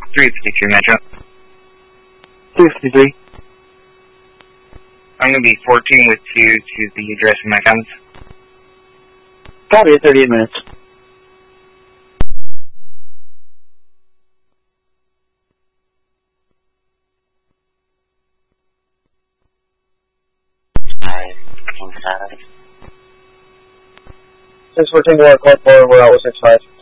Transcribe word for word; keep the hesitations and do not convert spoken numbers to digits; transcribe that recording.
three fifty-three Metro. three fifty-three. I'm going to be fourteen with two to the address in my comments. Copy, thirty-eight minutes. Since we're taking our call forward, we're out with six five.